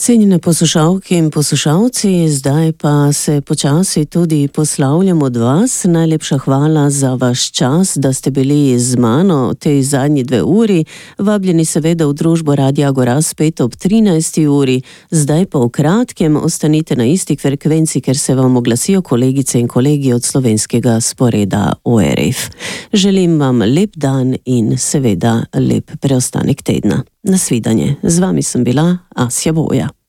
Cenjene poslušalke in poslušalci, zdaj pa se počasi tudi poslavljam od vas. Najlepša hvala za vaš čas, da ste bili z mano tej zadnji 2 uri. Vabljeni seveda v družbo Radia Agora spet ob 13. uri. Zdaj pa v kratkem ostanite na isti frekvenci, ker se vam oglasijo kolegice in kolegi od slovenskega sporeda ORF. Želim vam lep dan in seveda lep preostanek tedna. Nasvidenje. Z vami sem bila Asja Boja.